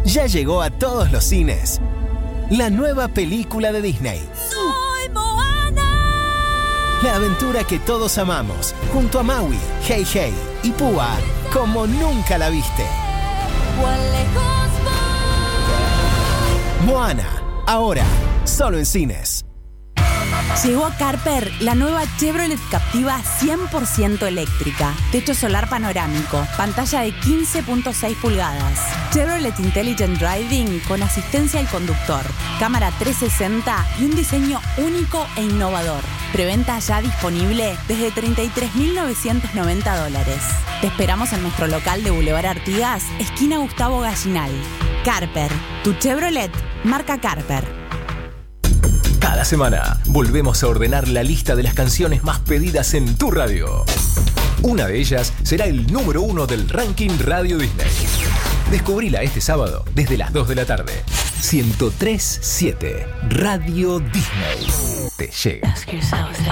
Ya llegó a todos los cines la nueva película de Disney. ¡Soy Moana! La aventura que todos amamos, junto a Maui, Hey Hey y Púa, como nunca la viste. ¡Cuán lejos voy! Moana, ahora, solo en cines. Llegó a Carper la nueva Chevrolet Captiva 100% eléctrica. Techo solar panorámico, pantalla de 15.6 pulgadas. Chevrolet Intelligent Driving con asistencia al conductor, cámara 360 y un diseño único e innovador. Preventa ya disponible desde $33.990. Te esperamos en nuestro local de Boulevard Artigas, esquina Gustavo Gallinal. Carper, tu Chevrolet, marca Carper. Cada semana volvemos a ordenar la lista de las canciones más pedidas en tu radio. Una de ellas será el número 1 del ranking Radio Disney. Descubrila este sábado desde las 2 de la tarde. 103.7 Radio Disney. Te llega.